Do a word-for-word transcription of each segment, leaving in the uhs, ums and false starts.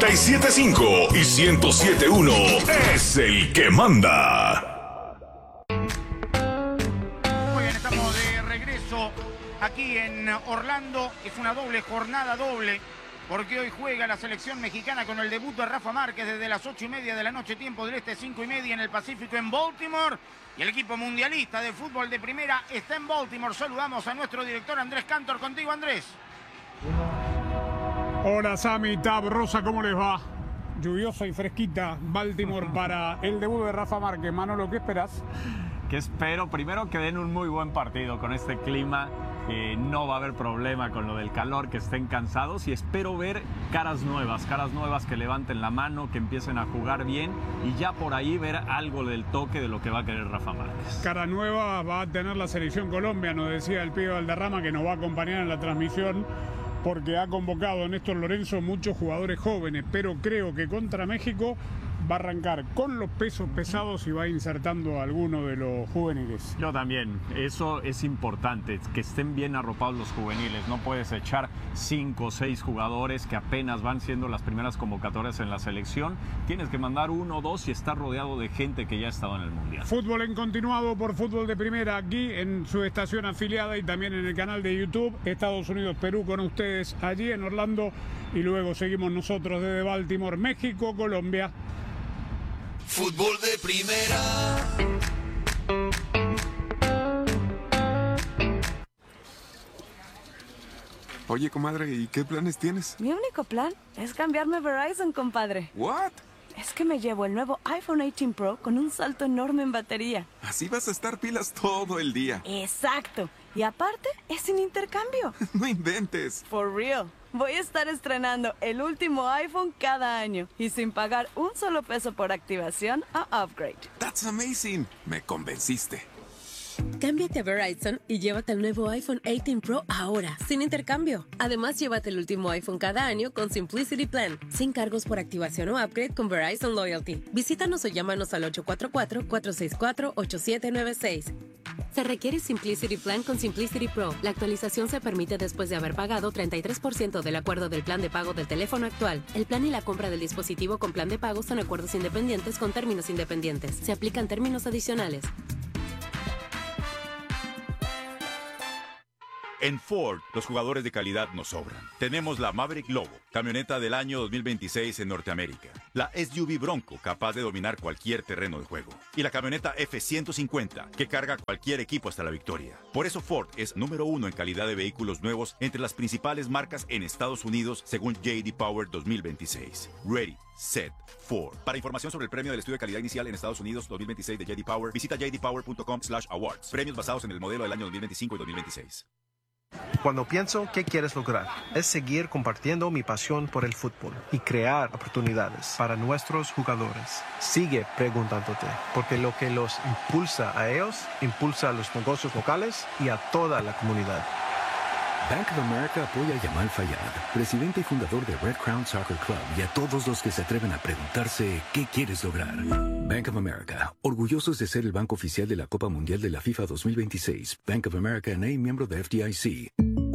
noventa y siete punto cinco y ciento siete punto uno es el que manda. Muy bien, estamos de regreso aquí en Orlando. Es una doble jornada doble, porque hoy juega la selección mexicana con el debut de Rafa Márquez desde las ocho y media de la noche, tiempo del este, cinco y media en el Pacífico en Baltimore. Y el equipo mundialista de fútbol de primera está en Baltimore. Saludamos a nuestro director Andrés Cantor. Contigo, Andrés. Hola, Sami, Tab, Rosa, ¿cómo les va? Lluviosa y fresquita Baltimore para el debut de Rafa Márquez. Manolo, ¿qué esperás? ¿Qué espero? Primero que den un muy buen partido con este clima. Eh, no va a haber problema con lo del calor, que estén cansados, y espero ver caras nuevas, caras nuevas que levanten la mano, que empiecen a jugar bien y ya por ahí ver algo del toque de lo que va a querer Rafa Márquez. Cara nueva va a tener la selección Colombia, nos decía el pibe Valderrama, que nos va a acompañar en la transmisión, porque ha convocado Néstor Lorenzo muchos jugadores jóvenes, pero creo que contra México va a arrancar con los pesos pesados y va insertando a alguno de los juveniles. Yo también, eso es importante, que estén bien arropados los juveniles. No puedes echar cinco o seis jugadores que apenas van siendo las primeras convocatorias en la selección. Tienes que mandar uno o dos y estar rodeado de gente que ya ha estado en el Mundial. Fútbol en continuado por Fútbol de Primera, aquí en su estación afiliada y también en el canal de YouTube. Estados Unidos, Perú con ustedes allí en Orlando, y luego seguimos nosotros desde Baltimore, México, Colombia. Fútbol de Primera. Oye, comadre, ¿y qué planes tienes? Mi único plan es cambiarme a Verizon, compadre. ¿What? Es que me llevo el nuevo iPhone dieciocho Pro con un salto enorme en batería. Así vas a estar pilas todo el día. Exacto. Y aparte, es sin intercambio. No inventes. For real. Voy a estar estrenando el último iPhone cada año y sin pagar un solo peso por activación a upgrade. That's amazing. Me convenciste. Cámbiate a Verizon y llévate el nuevo iPhone dieciocho Pro ahora, sin intercambio. Además, llévate el último iPhone cada año con Simplicity Plan, sin cargos por activación o upgrade con Verizon Loyalty. Visítanos o llámanos al ocho cuatro cuatro, cuatro seis cuatro, ocho siete nueve seis. Se requiere Simplicity Plan con Simplicity Pro. La actualización se permite después de haber pagado treinta y tres por ciento del acuerdo del plan de pago del teléfono actual. El plan y la compra del dispositivo con plan de pago son acuerdos independientes con términos independientes. Se aplican términos adicionales. En Ford, los jugadores de calidad nos sobran. Tenemos la Maverick Lobo, camioneta del año dos mil veintiséis en Norteamérica. La S U V Bronco, capaz de dominar cualquier terreno de juego. Y la camioneta F ciento cincuenta, que carga cualquier equipo hasta la victoria. Por eso Ford es número uno en calidad de vehículos nuevos entre las principales marcas en Estados Unidos, según J D Power dos mil veintiséis. Ready, set, Ford. Para información sobre el premio del estudio de calidad inicial en Estados Unidos dos mil veintiséis de J D Power, visita j d power punto com slash awards. Premios basados en el modelo del año dos mil veinticinco y dos mil veintiséis. Cuando pienso qué quieres lograr, es seguir compartiendo mi pasión por el fútbol y crear oportunidades para nuestros jugadores. Sigue preguntándote, porque lo que los impulsa a ellos, impulsa a los negocios locales y a toda la comunidad. Bank of America apoya a Yamal Fayad, presidente y fundador de Red Crown Soccer Club, y a todos los que se atreven a preguntarse ¿qué quieres lograr? Bank of America, orgullosos de ser el banco oficial de la Copa Mundial de la FIFA dos mil veintiséis. Bank of America N A, miembro de F D I C.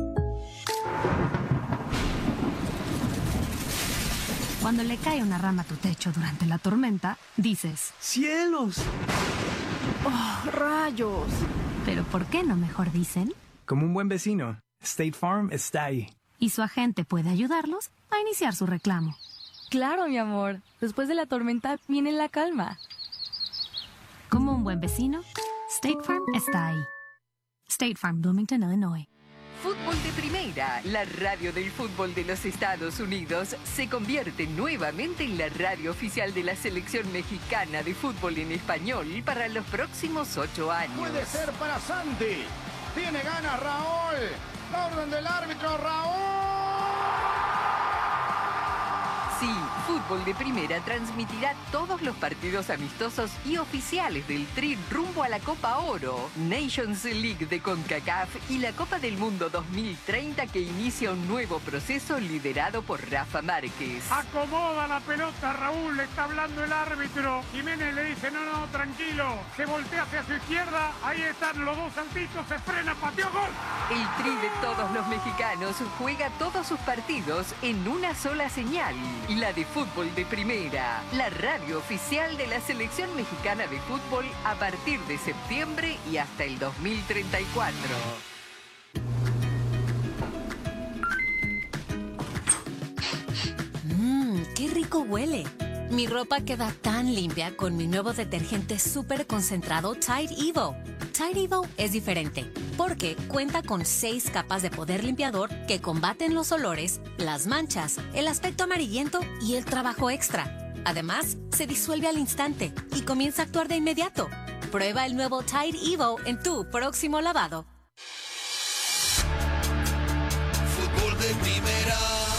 Cuando le cae una rama a tu techo durante la tormenta, dices ¡cielos! ¡Oh, rayos! Pero ¿por qué no mejor dicen? Como un buen vecino, State Farm está ahí. Y su agente puede ayudarlos a iniciar su reclamo. Claro, mi amor. Después de la tormenta viene la calma. Como un buen vecino, State Farm está ahí. State Farm, Bloomington, Illinois. Fútbol de Primera, la radio del fútbol de los Estados Unidos, se convierte nuevamente en la radio oficial de la selección mexicana de fútbol en español para los próximos ocho años. Puede ser para Santi. Tiene ganas Raúl. La orden del árbitro, Raúl. Sí, Fútbol de Primera transmitirá todos los partidos amistosos y oficiales del Tri rumbo a la Copa Oro, Nations League de CONCACAF y la Copa del Mundo dos mil treinta, que inicia un nuevo proceso liderado por Rafa Márquez. Acomoda la pelota, Raúl, le está hablando el árbitro. Jiménez le dice, no, no, tranquilo. Se voltea hacia su izquierda, ahí están los dos saltitos, se frena, pateó, gol. El Tri de todos los mexicanos juega todos sus partidos en una sola señal. la de fútbol de primera, la radio oficial de la selección mexicana de fútbol a partir de septiembre y hasta el dos mil treinta y cuatro. Mmm, qué rico huele. Mi ropa queda tan limpia con mi nuevo detergente súper concentrado Tide Evo. Tide Evo es diferente porque cuenta con seis capas de poder limpiador que combaten los olores, las manchas, el aspecto amarillento y el trabajo extra. Además, se disuelve al instante y comienza a actuar de inmediato. Prueba el nuevo Tide Evo en tu próximo lavado. Fútbol de primera.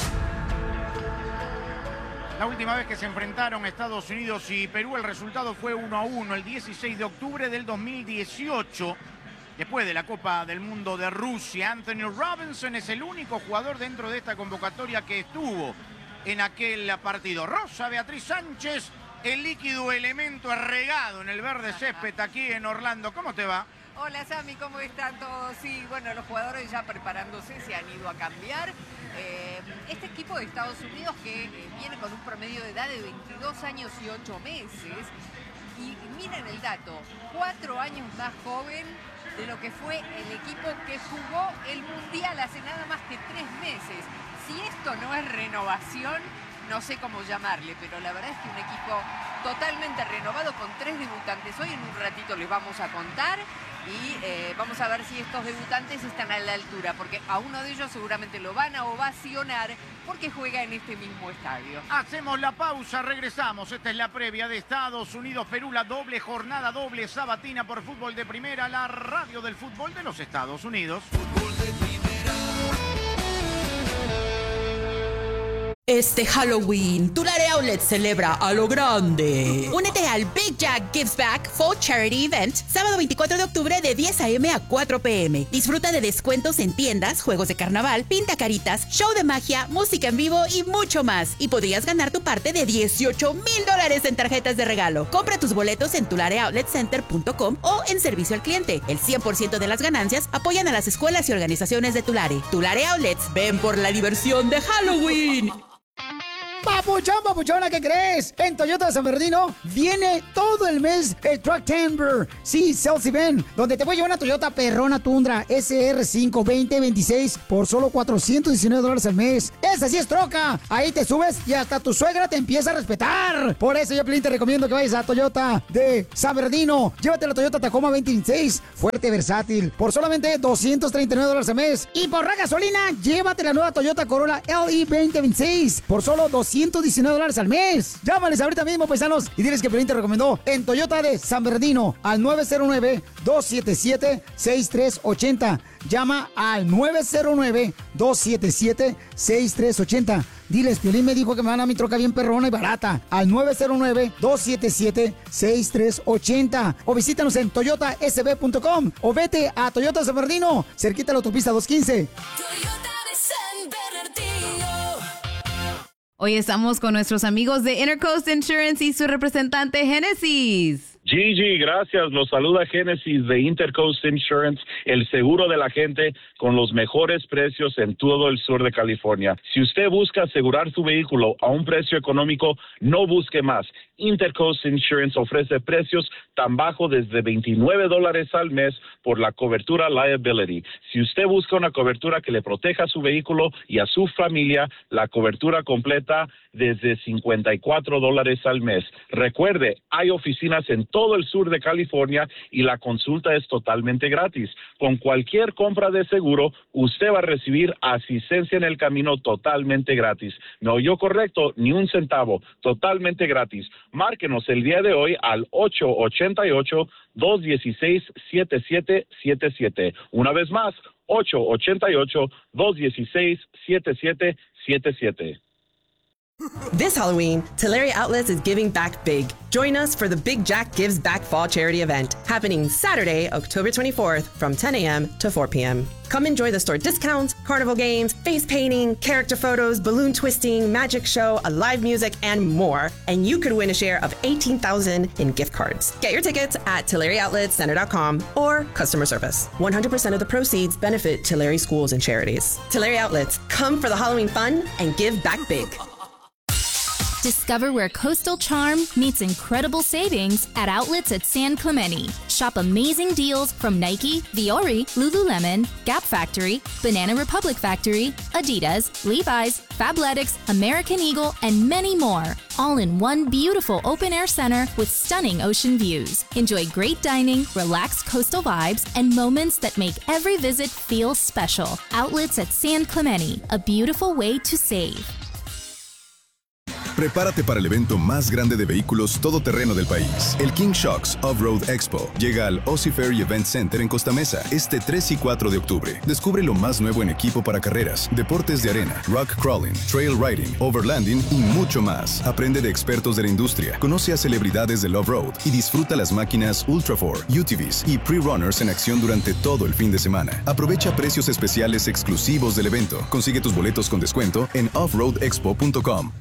La última vez que se enfrentaron Estados Unidos y Perú, el resultado fue uno a uno el dieciséis de octubre del dos mil dieciocho. Después de la Copa del Mundo de Rusia, Anthony Robinson es el único jugador dentro de esta convocatoria que estuvo en aquel partido. Rosa Beatriz Sánchez, el líquido elemento regado en el verde césped aquí en Orlando. ¿Cómo te va? Hola Sammy, ¿cómo están todos? Sí, bueno, los jugadores ya preparándose, se han ido a cambiar. Eh, este equipo de Estados Unidos que eh, viene con un promedio de edad de veintidós años y ocho meses. Y miren el dato, cuatro años más joven de lo que fue el equipo que jugó el Mundial hace nada más que tres meses. Si esto no es renovación, no sé cómo llamarle, pero la verdad es que un equipo totalmente renovado con tres debutantes. Hoy en un ratito les vamos a contar y eh, vamos a ver si estos debutantes están a la altura, porque a uno de ellos seguramente lo van a ovacionar porque juega en este mismo estadio. Hacemos la pausa, regresamos. Esta es la previa de Estados Unidos-Perú, la doble jornada, doble sabatina por Fútbol de Primera, la radio del fútbol de los Estados Unidos. Fútbol de primera. Este Halloween, Tulare Outlet celebra a lo grande. Únete al Big Jack Gives Back Fall Charity Event, sábado veinticuatro de octubre de diez a eme a cuatro pe eme. Disfruta de descuentos en tiendas, juegos de carnaval, pintacaritas, show de magia, música en vivo y mucho más. Y podrías ganar tu parte de dieciocho mil dólares en tarjetas de regalo. Compra tus boletos en tulare outlet center punto com o en servicio al cliente. El cien por ciento de las ganancias apoyan a las escuelas y organizaciones de Tulare. Tulare Outlets, ven por la diversión de Halloween. Papuchón, papuchona, ¿qué crees? En Toyota de San Bernardino viene todo el mes el Trucktember. Sí, Sales Event, donde te voy a llevar una Toyota perrona Tundra S R cinco veinte veintiséis por solo cuatrocientos diecinueve dólares al mes. ¡Esa sí es troca! Ahí te subes y hasta tu suegra te empieza a respetar. Por eso yo, Pelín, te recomiendo que vayas a Toyota de San Bernardino. Llévate la Toyota Tacoma veinte veintiséis, fuerte, versátil, por solamente doscientos treinta y nueve dólares al mes. Y por la gasolina, llévate la nueva Toyota Corolla L E veinte veintiséis por solo doscientos diecinueve dólares al mes. Llámales ahorita mismo, paisanos, y diles que Pelín te recomendó en Toyota de San Bernardino al nueve cero nueve, dos siete siete, seis tres ocho cero. Llama al nueve cero nueve, dos siete siete, seis tres ocho cero. Diles, Piolín me dijo que me van a mi troca bien perrona y barata. Al nueve cero nueve, dos siete siete, seis tres ocho cero. O visítanos en toyota s b punto com o vete a Toyota San Bernardino, cerquita de la autopista doscientos quince. Toyota de San Bernardino. Hoy estamos con nuestros amigos de Intercoast Insurance y su representante Genesis. Gigi, gracias. Los saluda Genesis de Intercoast Insurance, el seguro de la gente con los mejores precios en todo el sur de California. Si usted busca asegurar su vehículo a un precio económico, no busque más. Intercoast Insurance ofrece precios tan bajos desde veintinueve dólares al mes por la cobertura liability. Si usted busca una cobertura que le proteja a su vehículo y a su familia, la cobertura completa desde cincuenta y cuatro dólares al mes. Recuerde, hay oficinas en todo el sur de California y la consulta es totalmente gratis. Con cualquier compra de seguro, usted va a recibir asistencia en el camino totalmente gratis. ¿Me oyó correcto? Ni un centavo, totalmente gratis. Márquenos el día de hoy al ocho ocho ocho, dos uno seis, siete siete siete siete. Una vez más, ocho ocho ocho, dos uno seis, siete siete siete siete. This Halloween, Tulare Outlets is giving back big. Join us for the Big Jack Gives Back Fall Charity Event, happening Saturday, October twenty-fourth from ten a.m. to four p.m. Come enjoy the store discounts, carnival games, face painting, character photos, balloon twisting, magic show, a live music, and more. And you could win a share of eighteen thousand dollars in gift cards. Get your tickets at Tulare Outlet Center dot com or customer service. one hundred percent of the proceeds benefit Tulare schools and charities. Tulare Outlets, come for the Halloween fun and give back big. Discover where coastal charm meets incredible savings at outlets at San Clemente. Shop amazing deals from Nike, Viore, Lululemon, Gap Factory, Banana Republic Factory, Adidas, Levi's, Fabletics, American Eagle, and many more. All in one beautiful open-air center with stunning ocean views. Enjoy great dining, relaxed coastal vibes, and moments that make every visit feel special. Outlets at San Clemente, a beautiful way to save. Prepárate para el evento más grande de vehículos todoterreno del país. El King Shocks Off-Road Expo llega al Aussie Ferry Event Center en Costa Mesa este tres y cuatro de octubre. Descubre lo más nuevo en equipo para carreras, deportes de arena, rock crawling, trail riding, overlanding y mucho más. Aprende de expertos de la industria, conoce a celebridades del off-road y disfruta las máquinas Ultra four, U T Vs y Pre-Runners en acción durante todo el fin de semana. Aprovecha precios especiales exclusivos del evento. Consigue tus boletos con descuento en off road expo punto com.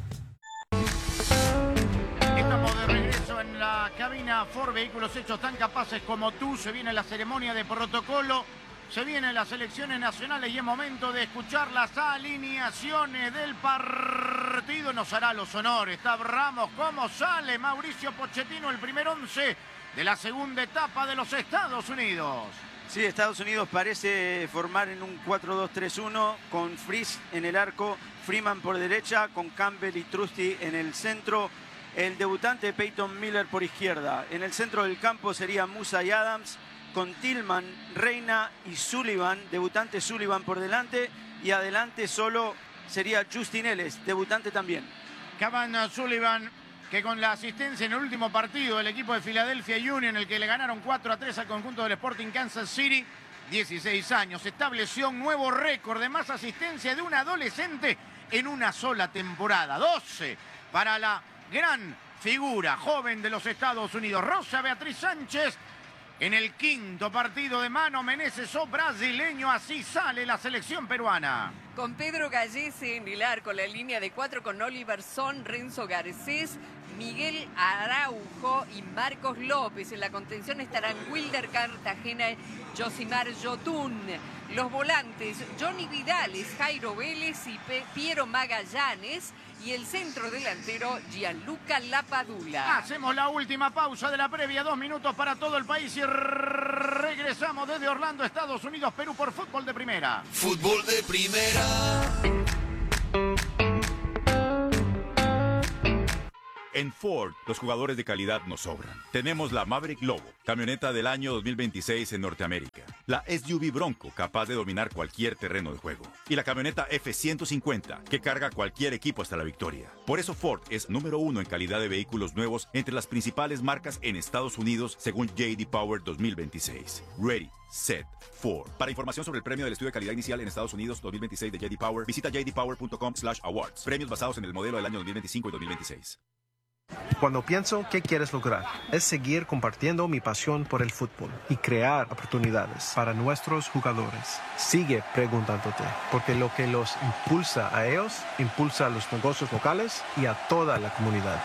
Cabina Ford, vehículos hechos tan capaces como tú. Se viene la ceremonia de protocolo, se vienen las elecciones nacionales y es momento de escuchar las alineaciones del partido. Nos hará los honores. Está Ramos, ¿cómo sale Mauricio Pochettino, el primer once de la segunda etapa de los Estados Unidos? Sí, Estados Unidos parece formar en un cuatro dos tres uno con Fries en el arco, Freeman por derecha, con Campbell y Trusty en el centro. El debutante Peyton Miller por izquierda. En el centro del campo sería Musa y Adams, con Tillman, Reina y Sullivan. Debutante Sullivan por delante. Y adelante solo sería Justin Ellis, debutante también. Cavan Sullivan, que con la asistencia en el último partido del equipo de Philadelphia Union, el que le ganaron cuatro a tres al conjunto del Sporting Kansas City, dieciséis años, estableció un nuevo récord de más asistencia de un adolescente en una sola temporada. doce para la gran figura joven de los Estados Unidos. Rosa Beatriz Sánchez en el quinto partido de Mano Menezes o brasileño. Así sale la selección peruana. Con Pedro Gallese en el arco, la línea de cuatro con Oliver Son, Renzo Garcés, Miguel Araujo y Marcos López. En la contención estarán Wilder Cartagena, Josimar Yotún. Los volantes, Johnny Vidales, Jairo Vélez y P Piero Magallanes. Y el centro delantero, Gianluca Lapadula. Hacemos la última pausa de la previa, dos minutos para todo el país y regresamos desde Orlando, Estados Unidos, Perú por Fútbol de Primera. Fútbol de Primera. En Ford, los jugadores de calidad nos sobran. Tenemos la Maverick Lobo, camioneta del año dos mil veintiséis en Norteamérica. La S U V Bronco, capaz de dominar cualquier terreno de juego. Y la camioneta F ciento cincuenta, que carga cualquier equipo hasta la victoria. Por eso Ford es número uno en calidad de vehículos nuevos entre las principales marcas en Estados Unidos, según J D Power dos mil veintiséis. Ready, set, Ford. Para información sobre el premio del estudio de calidad inicial en Estados Unidos dos mil veintiséis de J D Power, visita j d power punto com slash awards. Premios basados en el modelo del año dos mil veinticinco y dos mil veintiséis. Cuando pienso qué quieres lograr, es seguir compartiendo mi pasión por el fútbol y crear oportunidades para nuestros jugadores. Sigue preguntándote, porque lo que los impulsa a ellos, impulsa a los negocios locales y a toda la comunidad.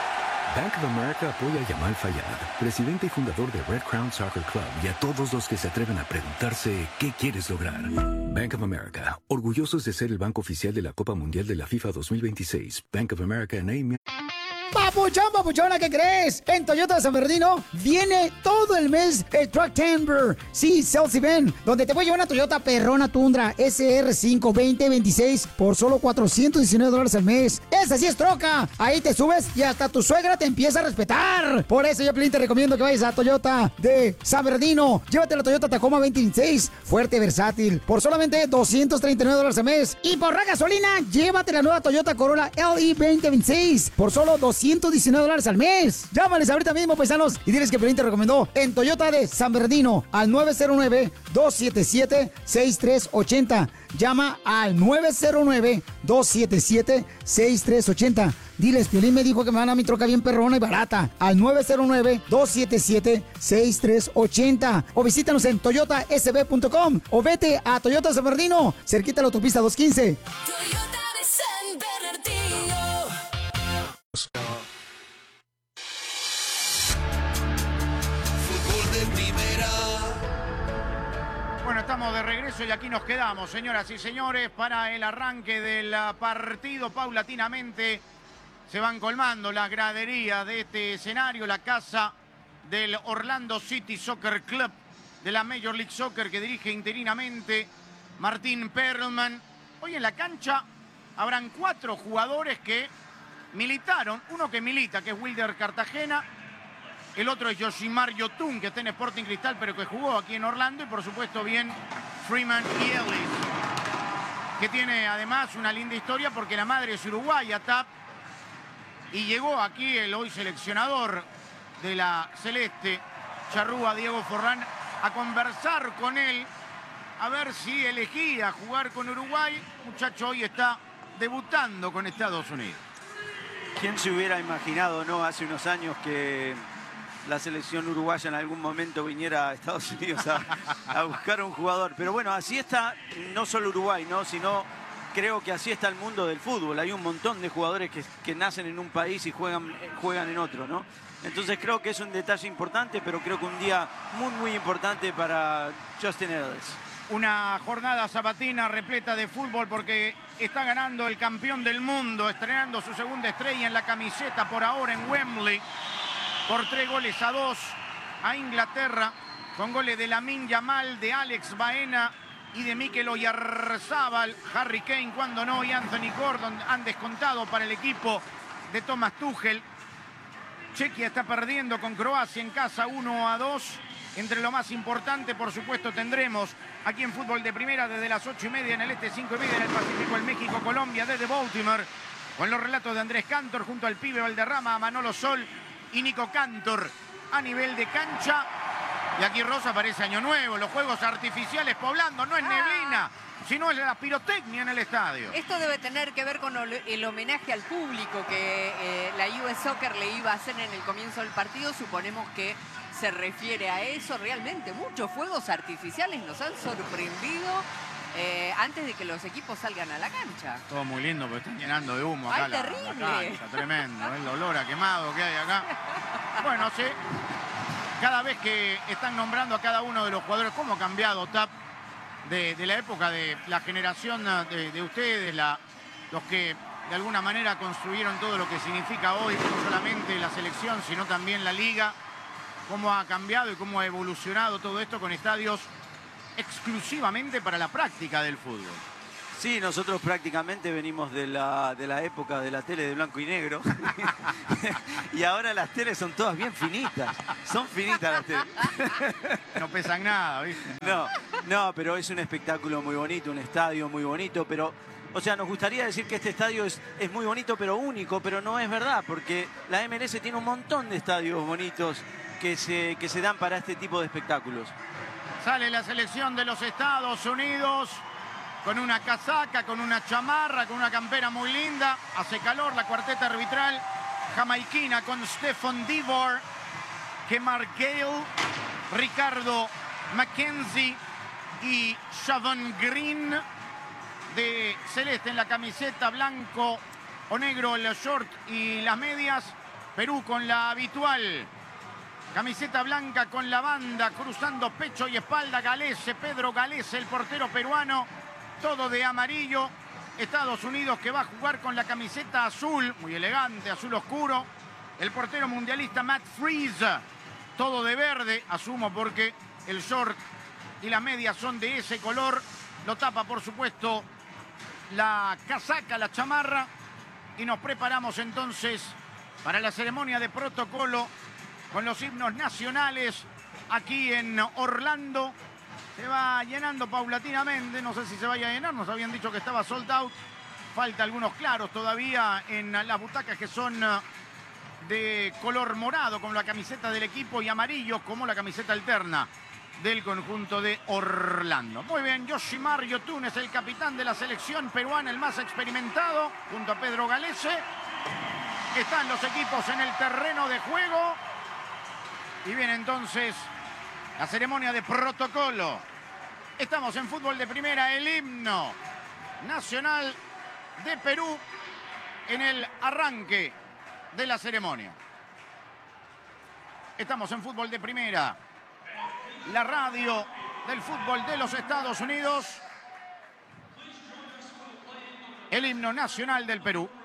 Bank of America apoya a Yamal Fayad, presidente y fundador de Red Crown Soccer Club, y a todos los que se atreven a preguntarse qué quieres lograr. Bank of America, orgullosos de ser el banco oficial de la Copa Mundial de la FIFA dos mil veintiséis. Bank of America N A. Papuchón, papuchona, ¿qué crees? En Toyota de San Bernardino viene todo el mes el Trucktember. Sí, Sales Event, donde te voy a llevar una Toyota perrona Tundra S R cinco veinte veintiséis por solo cuatrocientos diecinueve dólares al mes. ¡Esa sí es troca! Ahí te subes y hasta tu suegra te empieza a respetar. Por eso yo, Pelín, te recomiendo que vayas a Toyota de San Bernardino. Llévate la Toyota Tacoma veinte veintiséis, fuerte, versátil, por solamente doscientos treinta y nueve dólares al mes. Y por la gasolina, llévate la nueva Toyota Corolla L E veinte veintiséis por solo doscientos diecinueve dólares al mes. Llámales ahorita mismo, paisanos, y diles que Pelín te recomendó en Toyota de San Bernardino al nueve cero nueve, dos siete siete, seis tres ocho cero. Llama al nueve cero nueve, dos siete siete, seis tres ocho cero. Diles, Piolín me dijo que me van a mi troca bien perrona y barata. Al nueve cero nueve, dos siete siete, seis tres ocho cero. O visítanos en toyota s b punto com. O vete a Toyota San Bernardino, cerquita de la autopista doscientos quince. Toyota de San Bernardino. Fútbol de Primera. Bueno, estamos de regreso y aquí nos quedamos, señoras y señores, para el arranque del partido. Paulatinamente Se van colmando las graderías de este escenario, la casa del Orlando City Soccer Club de la Major League Soccer que dirige interinamente Martín Perlman. Hoy en la cancha habrán cuatro jugadores que militaron, uno que milita, que es Wilder Cartagena, el otro es Yoshimar Yotun, que está en Sporting Cristal, pero que jugó aquí en Orlando, y por supuesto bien Freeman y Ellis, que tiene además una linda historia porque la madre es uruguaya, Tap, y llegó aquí el hoy seleccionador de la Celeste, Charrúa, Diego Forlán, a conversar con él, a ver si elegía jugar con Uruguay. Muchacho hoy está debutando con Estados Unidos. ¿Quién se hubiera imaginado, no, hace unos años que la selección uruguaya en algún momento viniera a Estados Unidos a, a buscar un jugador? Pero bueno, así está no solo Uruguay, ¿no? Sino creo que así está el mundo del fútbol. Hay un montón de jugadores que, que nacen en un país y juegan, juegan en otro, ¿no? Entonces creo que es un detalle importante, pero creo que un día muy, muy importante para Justin Ellis. Una jornada sabatina repleta de fútbol porque está ganando el campeón del mundo, estrenando su segunda estrella en la camiseta por ahora en Wembley, por tres goles a dos a Inglaterra, con goles de Lamine Yamal, de Alex Baena y de Mikel Oyarzabal. Harry Kane, cuando no, y Anthony Gordon han descontado para el equipo de Thomas Tuchel. Chequia está perdiendo con Croacia en casa uno a dos. Entre lo más importante, por supuesto, tendremos aquí en Fútbol de Primera desde las ocho y media en el este, cinco y media en el Pacífico, el México-Colombia desde Baltimore, con los relatos de Andrés Cantor junto al pibe Valderrama, a Manolo Sol y Nico Cantor a nivel de cancha. Y aquí, Rosa, parece año nuevo, los juegos artificiales poblando, no es neblina, sino es la pirotecnia en el estadio. Esto debe tener que ver con el homenaje al público que eh, la U S Soccer le iba a hacer en el comienzo del partido. Suponemos que se refiere a eso. Realmente muchos fuegos artificiales nos han sorprendido eh, antes de que los equipos salgan a la cancha. Todo muy lindo, pero están llenando de humo acá. ¡Ay, la, terrible! la cancha, tremendo, el olor a quemado que hay acá. Bueno, sí, cada vez que están nombrando a cada uno de los jugadores, cómo ha cambiado, Tap, de, de la época de la generación de, de ustedes, la, los que de alguna manera construyeron todo lo que significa hoy, no solamente la selección, sino también la liga. Cómo ha cambiado y cómo ha evolucionado todo esto con estadios exclusivamente para la práctica del fútbol. Sí, nosotros prácticamente venimos de la, de la época de la tele de blanco y negro. Y ahora las teles son todas bien finitas. Son finitas las teles. No pesan nada, ¿viste? No, no, pero es un espectáculo muy bonito, un estadio muy bonito, pero... O sea, nos gustaría decir que este estadio es, es muy bonito, pero único, pero no es verdad, porque la M L S tiene un montón de estadios bonitos que se, que se dan para este tipo de espectáculos. Sale la selección de los Estados Unidos con una casaca, con una chamarra, con una campera muy linda. Hace calor la cuarteta arbitral jamaiquina con Stephen Divor, Kemar Gale, Ricardo Mackenzie y Shavon Green. De celeste en la camiseta, blanco o negro el short y las medias. Perú con la habitual camiseta blanca con la banda cruzando pecho y espalda. Galese, Pedro Galese, el portero peruano, todo de amarillo. Estados Unidos que va a jugar con la camiseta azul, muy elegante, azul oscuro. El portero mundialista Matt Freese, todo de verde, asumo porque el short y las medias son de ese color. Lo tapa, por supuesto, la casaca, la chamarra, y nos preparamos entonces para la ceremonia de protocolo con los himnos nacionales aquí en Orlando. Se va llenando paulatinamente, no sé si se vaya a llenar, nos habían dicho que estaba sold out, falta algunos claros todavía en las butacas que son de color morado con la camiseta del equipo y amarillo como la camiseta alterna del conjunto de Orlando. Muy bien, Yoshimar Yotun es el capitán de la selección peruana, el más experimentado, junto a Pedro Galese. Están los equipos en el terreno de juego. Y viene entonces la ceremonia de protocolo. Estamos en Fútbol de Primera, el himno nacional de Perú en el arranque de la ceremonia. Estamos en Fútbol de Primera, la radio del fútbol de los Estados Unidos. El himno nacional del Perú.